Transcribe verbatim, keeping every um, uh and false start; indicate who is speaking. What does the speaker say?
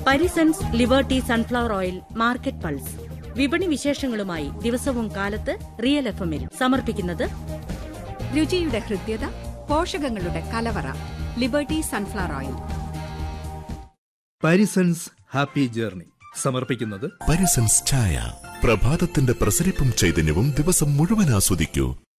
Speaker 1: Parisons liberty sunflower oil market pulse. വിപണി വിശേഷങ്ങളുമായി ദിവസവും കാലത്ത് റിയൽ എഫ് എമ്മിൽ സമർപ്പിക്കുന്നത്
Speaker 2: രുചിയുടെ ഹൃദ്യത, പോഷകങ്ങളുടെ കലവറ. Liberty sunflower oil.
Speaker 3: Parisons happy journey സമർപ്പിക്കുന്നത്
Speaker 4: പരിസൺസ് ചായ. പ്രഭാതത്തിന്റെ പ്രസരിപ്പും ചൈതന്യവും ദിവസം മുഴുവൻ ആസ്വദിക്കൂ.